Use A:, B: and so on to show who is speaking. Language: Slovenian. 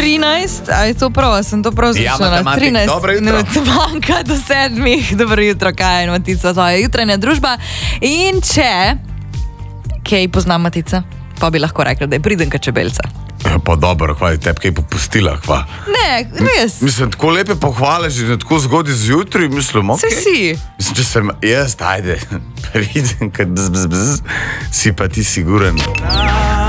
A: 13, a je to prav, sem to prav začela. 13 minut manjka do 7. Dobro jutro, kaj je Matica, tvoja jutranja družba. In če kaj poznam Matica, pa bi lahko rekla, da je pridenka čebelca.
B: Pa dobro, hvala, tebi kaj popustila, hvala.
A: Ne, res.
B: Mislim, tako lepe pohvale že tako zgodaj zjutraj, mislim, ok.
A: Si.
B: Mislim, če sem jaz, ajde, pridenka, si pa ti siguren.